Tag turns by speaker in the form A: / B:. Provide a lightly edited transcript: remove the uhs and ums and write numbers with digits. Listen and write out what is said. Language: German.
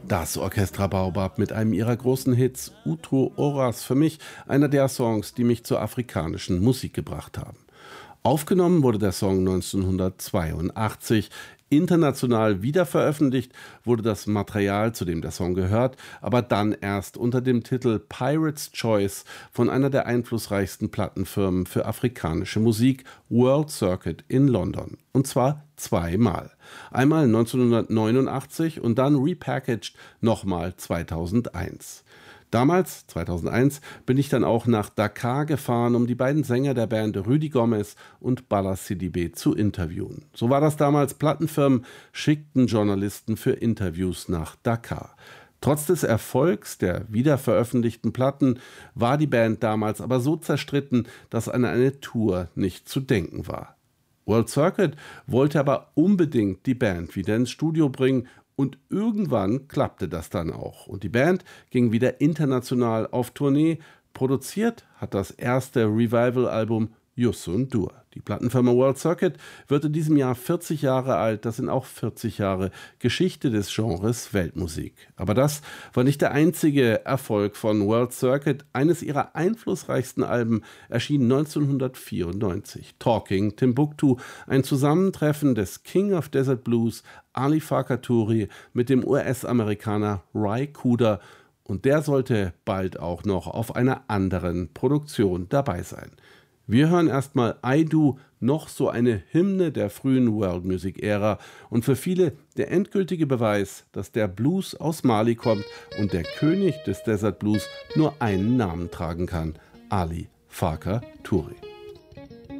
A: Das Orchestra Baobab mit einem ihrer großen Hits, Outro Horas, für mich einer der Songs, die mich zur afrikanischen Musik gebracht haben. Aufgenommen wurde der Song 1982. International wiederveröffentlicht wurde das Material, zu dem der Song gehört, aber dann erst unter dem Titel Pirate's Choice von einer der einflussreichsten Plattenfirmen für afrikanische Musik, World Circuit in London. Und zwar zweimal. Einmal 1989 und dann repackaged nochmal 2001. Damals, 2001, bin ich dann auch nach Dakar gefahren, um die beiden Sänger der Band Rüdi Gomez und Bala Sidibé zu interviewen. So war das damals. Plattenfirmen schickten Journalisten für Interviews nach Dakar. Trotz des Erfolgs der wiederveröffentlichten Platten war die Band damals aber so zerstritten, dass an eine Tour nicht zu denken war. World Circuit wollte aber unbedingt die Band wieder ins Studio bringen und irgendwann klappte das dann auch. Und die Band ging wieder international auf Tournee. Produziert hat das erste Revival-Album Youssou N'Dour. Die Plattenfirma World Circuit wird in diesem Jahr 40 Jahre alt. Das sind auch 40 Jahre Geschichte des Genres Weltmusik. Aber das war nicht der einzige Erfolg von World Circuit. Eines ihrer einflussreichsten Alben erschien 1994. Talking Timbuktu, ein Zusammentreffen des King of Desert Blues, Ali Farka Touré, mit dem US-Amerikaner Ry Cooder. Und der sollte bald auch noch auf einer anderen Produktion dabei sein. Wir hören erstmal I Do, noch so eine Hymne der frühen World Music Ära und für viele der endgültige Beweis, dass der Blues aus Mali kommt und der König des Desert Blues nur einen Namen tragen kann: Ali Farka Touré.